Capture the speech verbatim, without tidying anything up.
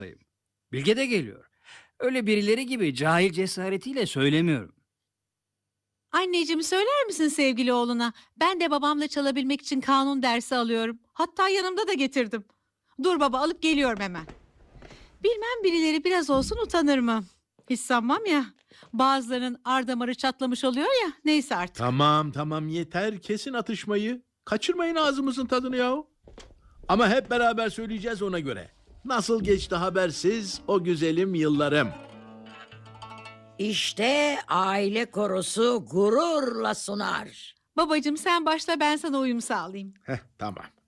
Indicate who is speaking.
Speaker 1: Bilge de geliyor. Öyle birileri gibi cahil cesaretiyle söylemiyorum.
Speaker 2: Anneciğim söyler misin sevgili oğluna? Ben de babamla çalabilmek için kanun dersi alıyorum. Hatta yanımda da getirdim. Dur baba alıp geliyorum hemen. Bilmem birileri biraz olsun utanır mı? Hiç sanmam ya. Bazılarının ar damarı çatlamış oluyor ya. Neyse artık.
Speaker 3: Tamam tamam yeter, kesin atışmayı. Kaçırmayın ağzımızın tadını yahu. Ama hep beraber söyleyeceğiz ona göre. Nasıl geçti habersiz o güzelim yıllarım.
Speaker 4: İşte aile korosu gururla sunar.
Speaker 2: Babacığım sen başla ben sana uyum sağlayayım.
Speaker 3: Heh, tamam.